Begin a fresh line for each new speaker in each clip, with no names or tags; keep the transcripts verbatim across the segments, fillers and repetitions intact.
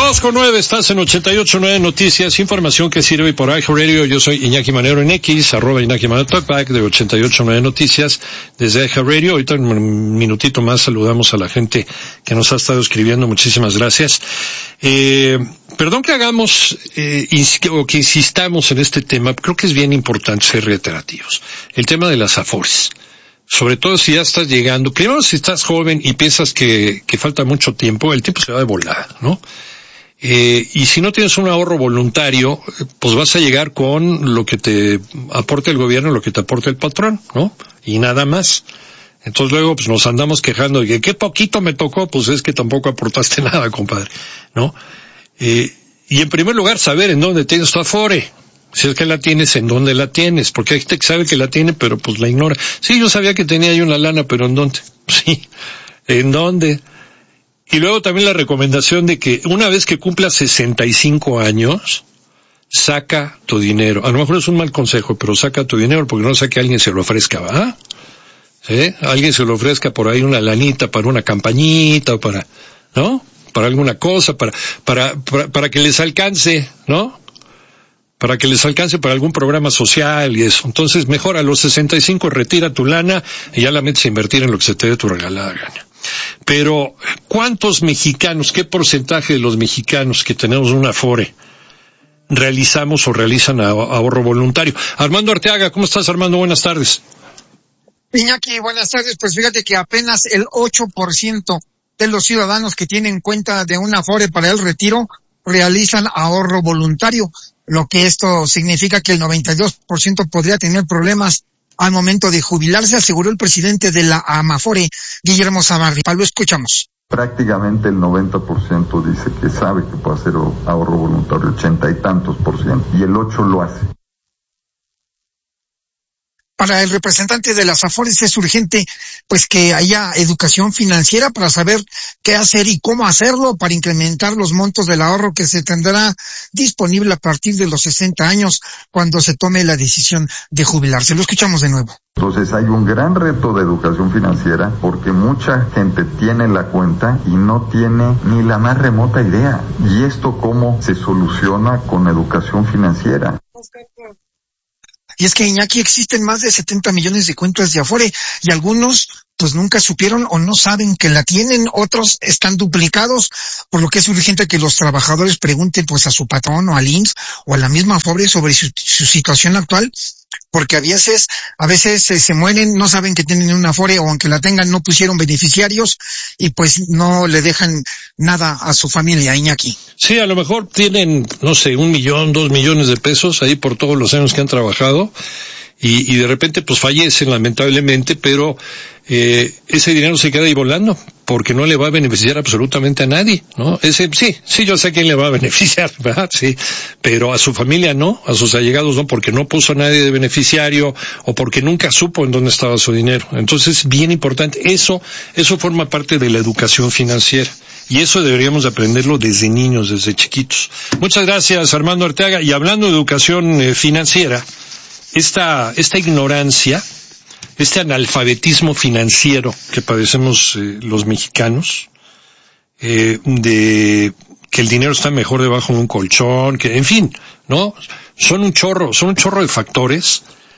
Dos con nueve, estás en ochenta y ocho punto nueve Noticias, información que sirve por iHeartRadio. Yo soy Iñaki Manero en X, arroba Iñaki Manero Talkback de ochenta y ocho punto nueve Noticias desde iHeartRadio. Ahorita en un minutito más saludamos a la gente que nos ha estado escribiendo. Muchísimas gracias. Eh, perdón que hagamos, eh, ins- o que insistamos en este tema. Creo que es bien importante ser reiterativos. El tema de las Afores. Sobre todo si ya estás llegando. Primero, si estás joven y piensas que, que falta mucho tiempo, el tiempo se va de volada, ¿no? Eh, y si no tienes un ahorro voluntario, pues vas a llegar con lo que te aporte el gobierno, lo que te aporte el patrón, ¿no? Y nada más. Entonces luego pues nos andamos quejando de que qué poquito me tocó, pues es que tampoco aportaste nada, compadre, ¿no? Eh, y en primer lugar, saber en dónde tienes tu Afore. Si es que la tienes, ¿en dónde la tienes? Porque hay gente que sabe que la tiene, pero pues la ignora. Sí, yo sabía que tenía ahí una lana, pero ¿en dónde? Sí, ¿en dónde? Y luego también la recomendación de que una vez que cumplas sesenta y cinco años, saca tu dinero. A lo mejor es un mal consejo, pero saca tu dinero porque no sea que alguien se lo ofrezca, ¿va? ¿Sí? Alguien se lo ofrezca por ahí una lanita para una campañita o para, ¿no? Para alguna cosa, para, para, para, para que les alcance, ¿no? Para que les alcance para algún programa social y eso. Entonces, mejor a los sesenta y cinco retira tu lana y ya la metes a invertir en lo que se te dé tu regalada gana. Pero, ¿cuántos mexicanos, qué porcentaje de los mexicanos que tenemos una Afore realizamos o realizan ahorro voluntario? Armando Arteaga, ¿cómo estás, Armando? Buenas tardes.
Iñaki, buenas tardes. Pues fíjate que apenas el ocho por ciento de los ciudadanos que tienen cuenta de una Afore para el retiro realizan ahorro voluntario, lo que esto significa que el noventa y dos por ciento podría tener problemas al momento de jubilarse, aseguró el presidente de la AMAFORE, Guillermo Zamarripa. Lo escuchamos.
Prácticamente el noventa por ciento dice que sabe que puede hacer ahorro voluntario, ochenta y tantos por ciento, y el ocho lo hace.
Para el representante de las Afores es urgente pues que haya educación financiera para saber qué hacer y cómo hacerlo para incrementar los montos del ahorro que se tendrá disponible a partir de los sesenta años cuando se tome la decisión de jubilarse. Lo escuchamos de nuevo.
Entonces hay un gran reto de educación financiera porque mucha gente tiene la cuenta y no tiene ni la más remota idea. ¿Y esto cómo se soluciona con educación financiera?
Y es que, Iñaki, existen más de setenta millones de cuentas de Afore y algunos pues nunca supieron o no saben que la tienen, otros están duplicados, por lo que es urgente que los trabajadores pregunten pues a su patrón o al I M S S o a la misma Afore sobre su, su situación actual, porque a veces, a veces eh, se mueren, no saben que tienen una Afore o aunque la tengan no pusieron beneficiarios y pues no le dejan nada a su familia, Iñaki.
Sí, a lo mejor tienen, no sé, un millón, dos millones de pesos ahí por todos los años que han trabajado y, y de repente pues fallecen lamentablemente, pero eh, ese dinero se queda ahí volando porque no le va a beneficiar absolutamente a nadie, ¿no? Ese, sí, sí, yo sé a quién le va a beneficiar, ¿verdad? Sí, pero a su familia no, a sus allegados no, porque no puso a nadie de beneficiario o porque nunca supo en dónde estaba su dinero. Entonces, bien importante, eso, eso forma parte de la educación financiera. Y eso deberíamos de aprenderlo desde niños, desde chiquitos. Muchas gracias, Armando Arteaga. Y hablando de educación eh, financiera, esta, esta ignorancia, este analfabetismo financiero que padecemos eh, los mexicanos, eh, de que el dinero está mejor debajo de un colchón, que, en fin, ¿no? Son un chorro, son un chorro de factores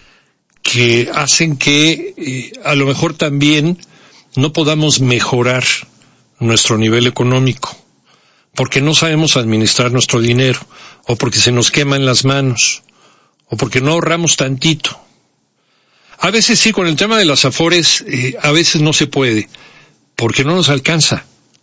que hacen que eh, a lo mejor también no podamos mejorar nuestro nivel económico, porque no sabemos administrar nuestro dinero, o porque se nos quema en las manos, o porque no ahorramos tantito. A veces sí, con el tema de las Afores, eh, a veces no se puede, porque no nos alcanza.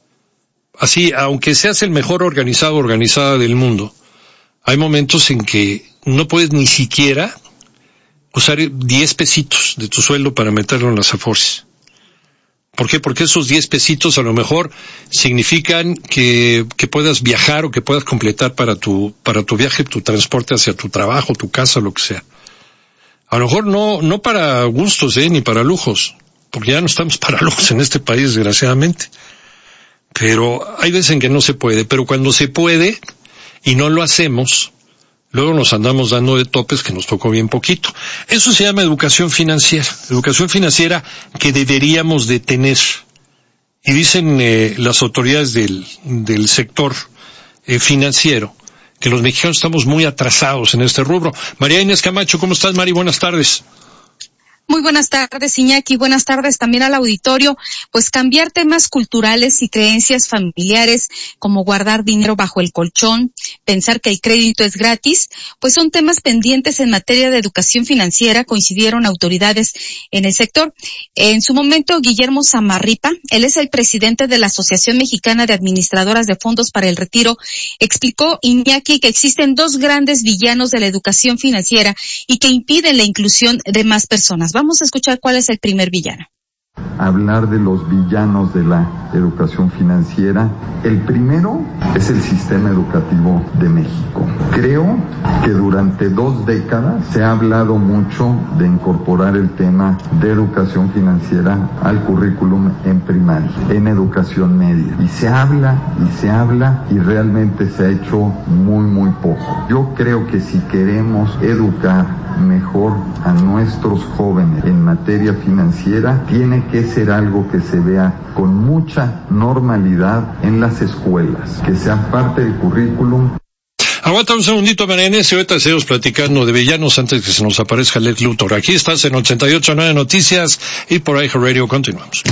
Así, aunque seas el mejor organizado o organizada del mundo, hay momentos en que no puedes ni siquiera usar diez pesitos de tu sueldo para meterlo en las Afores. ¿Por qué? Porque esos diez pesitos a lo mejor significan que, que puedas viajar o que puedas completar para tu, para tu viaje, tu transporte hacia tu trabajo, tu casa, lo que sea. A lo mejor no, no para gustos, eh, ni para lujos, porque ya no estamos para lujos en este país, desgraciadamente. Pero hay veces en que no se puede, pero cuando se puede y no lo hacemos, luego nos andamos dando de topes que nos tocó bien poquito. Eso se llama educación financiera, educación financiera que deberíamos de tener. Y dicen eh, las autoridades del, del sector eh, financiero, que los mexicanos estamos muy atrasados en este rubro. María Inés Camacho, ¿cómo estás, Mari? Buenas tardes.
Muy buenas tardes, Iñaki. Buenas tardes también al auditorio. Pues cambiar temas culturales y creencias familiares, como guardar dinero bajo el colchón, pensar que el crédito es gratis, pues son temas pendientes en materia de educación financiera, coincidieron autoridades en el sector. En su momento, Guillermo Zamarripa, él es el presidente de la Asociación Mexicana de Administradoras de Fondos para el Retiro, explicó, Iñaki, que existen dos grandes villanos de la educación financiera y que impiden la inclusión de más personas. Vamos a escuchar cuál es el primer villano.
Hablar de los villanos de la educación financiera. El primero es el sistema educativo de México. Creo que durante dos décadas se ha hablado mucho de incorporar el tema de educación financiera al currículum en primaria, en educación media. Y se habla y se habla y realmente se ha hecho muy, muy poco. Yo creo que si queremos educar mejor a nuestros jóvenes en materia financiera, tiene que ser algo que se vea con mucha normalidad en las escuelas, que sea parte del currículum.
Aguanta un segundito, María Inés, y ahorita seguimos platicando de villanos antes que se nos aparezca Lex Luthor. Aquí estás en ochenta y ocho punto nueve Noticias y por iHeartRadio. Continuamos.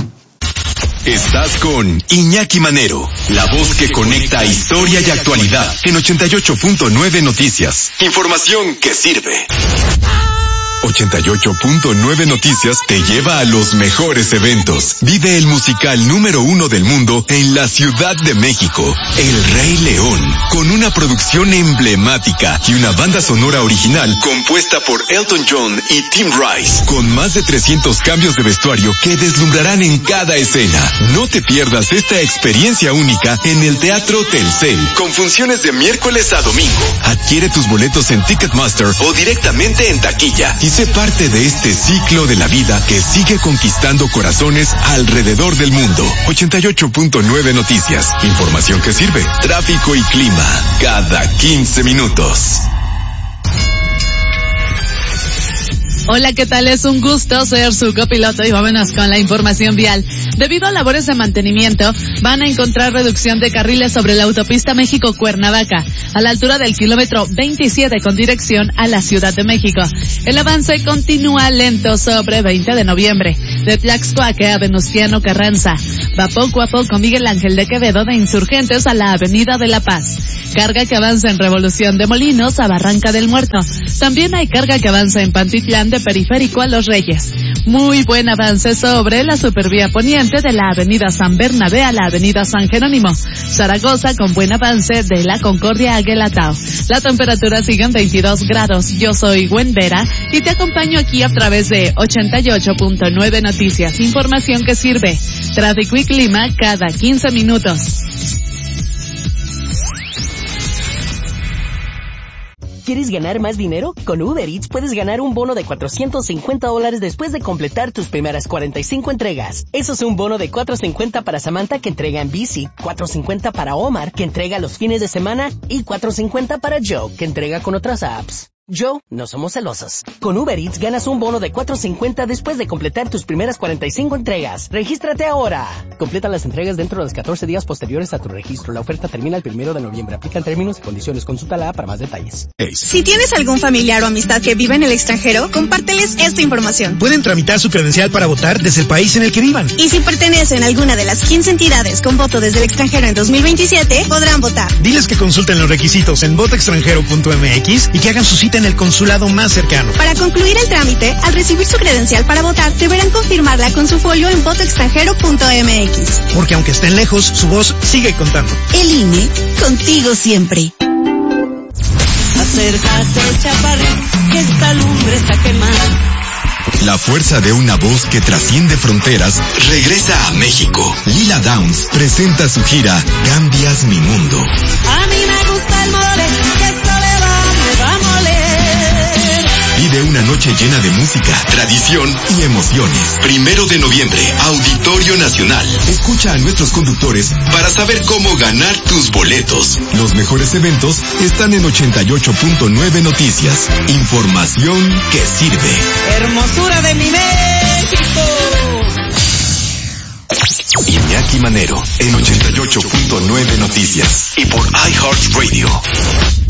Estás con Iñaki Manero, la voz que conecta historia y actualidad en ochenta y ocho punto nueve Noticias. Información que sirve. ochenta y ocho punto nueve Noticias te lleva a los mejores eventos. Vive el musical número uno del mundo en la Ciudad de México, El Rey León, con una producción emblemática y una banda sonora original compuesta por Elton John y Tim Rice, con más de trescientos cambios de vestuario que deslumbrarán en cada escena. No te pierdas esta experiencia única en el Teatro Telcel, con funciones de miércoles a domingo. Adquiere tus boletos en Ticketmaster o directamente en taquilla y sé parte de este ciclo de la vida que sigue conquistando corazones alrededor del mundo. ochenta y ocho punto nueve Noticias. Información que sirve. Tráfico y clima. Cada quince minutos.
Hola, ¿qué tal? Es un gusto ser su copiloto y vámonos con la información vial. Debido a labores de mantenimiento, van a encontrar reducción de carriles sobre la autopista México-Cuernavaca, a la altura del kilómetro veintisiete con dirección a la Ciudad de México. El avance continúa lento sobre veinte de noviembre, de Tlaxcoaque a Venustiano Carranza. Va poco a poco Miguel Ángel de Quevedo de Insurgentes a la Avenida de la Paz. Carga que avanza en Revolución de Molinos a Barranca del Muerto. También hay carga que avanza en Pantitlán de Periférico a Los Reyes. Muy buen avance sobre la supervía poniente de la Avenida San Bernabé a la Avenida San Jerónimo. Zaragoza con buen avance de la Concordia a Guelatao. La temperatura sigue en veintidós grados. Yo soy Gwen Vera y te acompaño aquí a través de ochenta y ocho punto nueve Noticias. Información que sirve. Tráfico y clima cada quince minutos.
¿Quieres ganar más dinero? Con Uber Eats puedes ganar un bono de cuatrocientos cincuenta dólares después de completar tus primeras cuarenta y cinco entregas. Eso es un bono de cuatrocientos cincuenta para Samantha, que entrega en bici, cuatrocientos cincuenta para Omar, que entrega los fines de semana, y cuatrocientos cincuenta para Joe, que entrega con otras apps. Joe, no somos celosos. Con Uber Eats ganas un bono de cuatrocientos cincuenta después de completar tus primeras cuarenta y cinco entregas. ¡Regístrate ahora! Completa las entregas dentro de los catorce días posteriores a tu registro. La oferta termina el primero de noviembre. Aplican términos y condiciones. Consulta la app para más detalles.
Si tienes algún familiar o amistad que vive en el extranjero, compárteles esta información.
Pueden tramitar su credencial para votar desde el país en el que vivan.
Y si pertenecen a alguna de las quince entidades con voto desde el extranjero en dos mil veintisiete, podrán votar.
Diles que consulten los requisitos en voto extranjero punto m x y que hagan su cita en el consulado más cercano.
Para concluir el trámite, al recibir su credencial para votar, deberán confirmarla con su folio en voto extranjero punto m x.
Porque aunque estén lejos, su voz sigue contando.
El I N E, contigo siempre.
Acércate, chaparrín, que esta lumbre está quemada.
La fuerza de una voz que trasciende fronteras regresa a México. Lila Downs presenta su gira Cambias mi mundo.
A mí me gusta el mole, que esto le va, me va a moler.
Vive una noche llena de música, tradición y emociones. Primero de noviembre, Auditorio Nacional. Escucha a nuestros conductores para saber cómo ganar tus boletos. Los mejores eventos están en ochenta y ocho punto nueve Noticias. Información que sirve.
Hermosura de mi México.
Iñaki Manero en ochenta y ocho punto nueve Noticias y por